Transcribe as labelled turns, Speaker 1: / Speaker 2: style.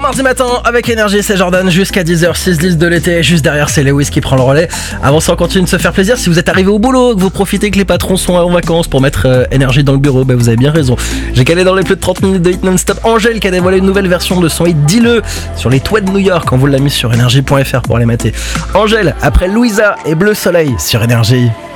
Speaker 1: mardi matin avec Énergie, c'est Jordan jusqu'à 10h, 6-10 de l'été. Juste derrière, c'est Lewis qui prend le relais. Avant ça, on continue de se faire plaisir. Si vous êtes arrivé au boulot, que vous profitez que les patrons sont en vacances pour mettre Énergie dans le bureau, vous avez bien raison. J'ai calé dans les plus de 30 minutes de hit non-stop Angèle qui a dévoilé une nouvelle version de son hit Dis-le sur les toits de New York. On vous l'a mis sur énergie.fr pour aller mater. Angèle, après Louisa et Bleu Soleil sur Énergie.